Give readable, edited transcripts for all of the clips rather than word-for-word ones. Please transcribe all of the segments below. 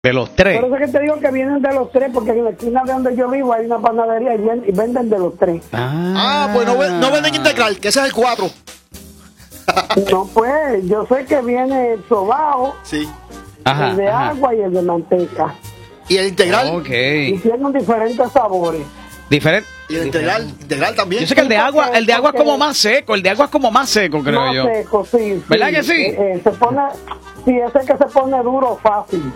De los tres. Por eso es que te digo que vienen de los tres, porque en la esquina de donde yo vivo hay una panadería y venden de los tres. Pues no venden integral, que ese es el 4. No, pues, yo sé que viene el sobao, Sí. el de agua y el de manteca. ¿Y el integral? Ok. Y tienen diferentes sabores. Diferente. Y el integral también. Yo sé que el de agua es como más seco, creo más yo. Seco, sí. ¿Verdad que sí? Se pone, sí, ese que se pone duro fácil.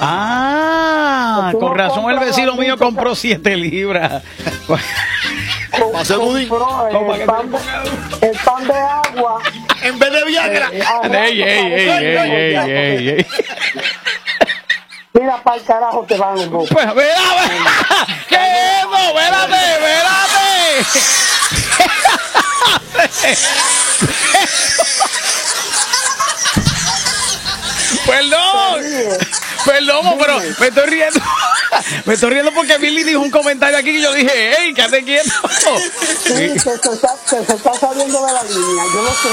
Con razón el vecino mío compró 7 libras. Compró el pan de agua. En vez de Viagra. Ey. Mira, para el carajo te van un poco. Pues, ¿qué es eso? Perdón, pero me estoy riendo. Me estoy riendo porque Billy dijo un comentario aquí y yo dije, ¡ey, quédate quieto! Sí, se está saliendo de la línea, yo lo sé.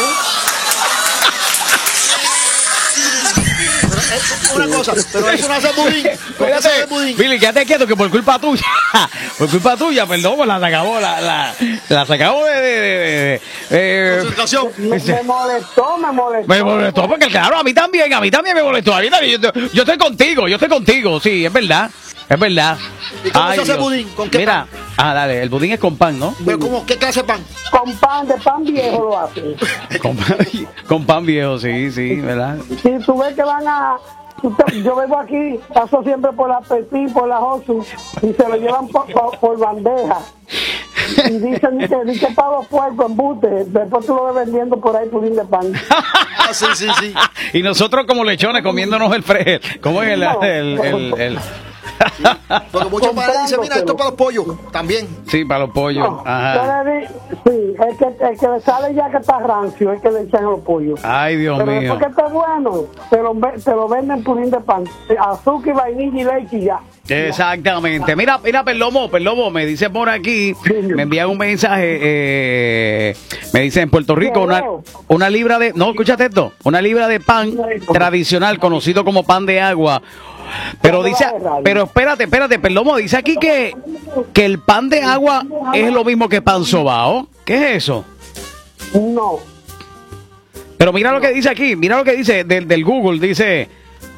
Una cosa, pero eso no hace pudín. Espérate, Billy, quédate quieto que por culpa tuya, perdón, pues la sacamos de concentración. Me molestó porque claro, a mí también me molestó. Yo estoy contigo, sí, es verdad. ¿Y cómo se hace budín? ¿Con qué Mira, pan? dale, el budín es con pan, ¿no? ¿Pero cómo? ¿Qué clase de pan? Con pan, de pan viejo lo hacen. con pan viejo, sí, ¿verdad? Si tú ves que van a... Yo vengo aquí, paso siempre por la Petit, por la Josu, y se lo llevan por bandeja. Y dicen que para los puercos, embute. Después tú lo ves vendiendo por ahí pudín de pan. Sí. Y nosotros como lechones comiéndonos el fresco. ¿Cómo es el Porque muchos padres dicen, mira, esto es para los pollos, también. Sí, para los pollos. Ajá. Sí, el que le sale ya que está rancio, es que le echan los pollos. Ay, Dios Pero mío. después que está bueno, te lo venden pudín de pan. Azúcar, vainilla y leche y ya. Exactamente. Mira, Perlomo, me dice por aquí, me envían un mensaje, me dice en Puerto Rico una libra de, no, escúchate esto, una libra de pan tradicional conocido como pan de agua. Pero espérate, Perlomo, dice aquí que el pan de agua es lo mismo que pan sobao. ¿Qué es eso? No. Pero mira lo que dice aquí, del Google, dice...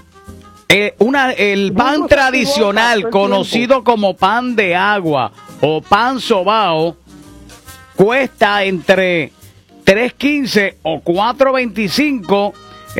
el pan tradicional conocido como pan de agua o pan sobao cuesta entre $3.15 o $4.25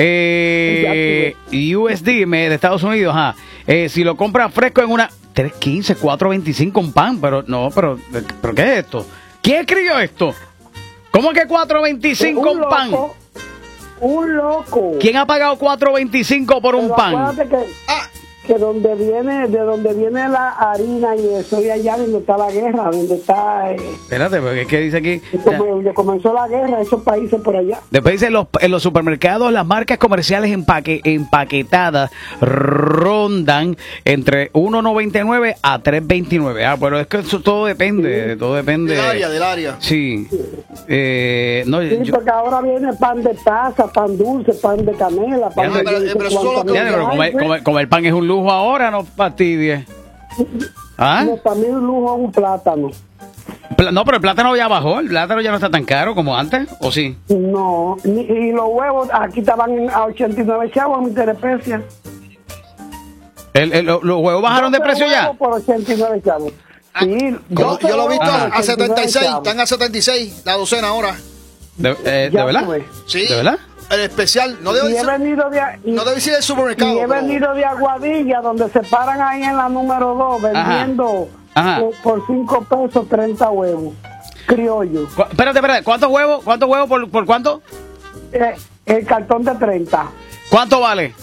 USD de Estados Unidos. Si lo compras fresco en una $3.15, $4.25 un pan, pero ¿qué es esto? ¿Quién escribió esto? ¿Cómo que $4.25 un pan? Un loco. ¿Quién ha pagado $4.25 por un pan? Acuérdate que de donde viene la harina y eso, y allá donde está la guerra, donde está... Espérate, porque es que dice aquí... Donde comenzó la guerra, esos países por allá. Después dice, en los supermercados las marcas comerciales empaquetadas rondan entre $1.99 a $3.29. Pero es que eso todo depende, Del área. Sí. Porque ahora viene pan de taza, pan dulce, pan de canela, pan de... Comer pan es un lujo ahora, no fastidies. No, para mí un lujo es un plátano. No, pero el plátano ya bajó, el plátano ya no está tan caro como antes, ¿o sí? No, y los huevos aquí estaban a 89 chavos en mi Terepecia. ¿Los huevos bajaron de precio ya? Por 89 chavos. Sí, yo lo he visto a 76, están a 76 la docena ahora. ¿De verdad? Sí. ¿De verdad? El especial, no debe decir el supermercado. Y he venido de Aguadilla, donde se paran ahí en la número 2, vendiendo por $5 30 huevos. Criollo. Espérate, ¿cuántos huevos por cuánto? El cartón de 30. ¿Cuánto vale?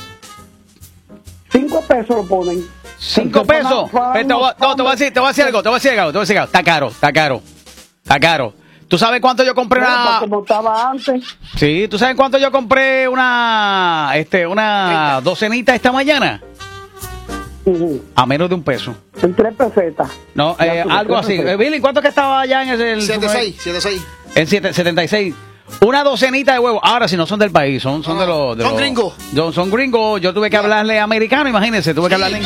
$5 lo ponen. ¿5 pesos? Te voy a decir algo. Está caro. ¿Tú sabes cuánto yo compré como estaba antes. Sí, ¿tú sabes cuánto yo compré una docenita esta mañana? A menos de $1. En 3 pesetas. No, algo así. Billy, ¿cuánto que estaba allá en el 76. En 76. Una docenita de huevos. Ahora, si no son del país, son de los... Son gringos. Son gringos. Yo tuve que hablarle americano, imagínense. Tuve que hablarle